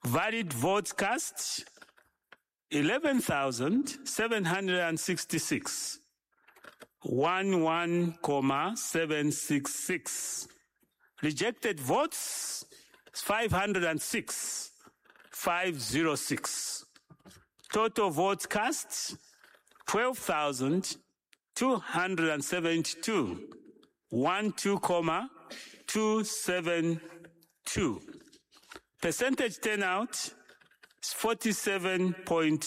Valid votes cast, 11,766. 11,766. Rejected votes, 506. 506. Total votes cast, 12,272. 12,272. Percentage turnout is 47.2%.